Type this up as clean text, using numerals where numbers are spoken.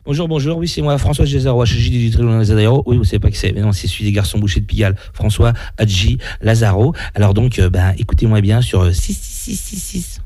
Bonjour, bonjour, oui, c'est moi, François Gézaro, HJ du Tribunal Lazaro. Oui, vous savez pas que c'est, mais non, c'est celui des garçons bouchers de Pigalle, François Hadji Lazaro. Alors donc, écoutez-moi bien sur 6666.